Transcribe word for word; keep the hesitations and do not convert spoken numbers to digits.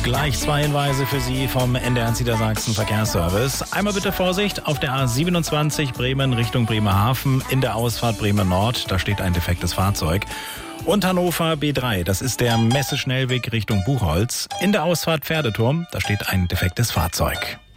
Gleich zwei Hinweise für Sie vom N D R Niedersachsen Verkehrsservice. Einmal bitte Vorsicht auf der A siebenundzwanzig Bremen Richtung Bremerhaven in der Ausfahrt Bremen Nord. Da steht ein defektes Fahrzeug. Und Hannover B drei, das ist der Messeschnellweg Richtung Buchholz. In der Ausfahrt Pferdeturm, da steht ein defektes Fahrzeug.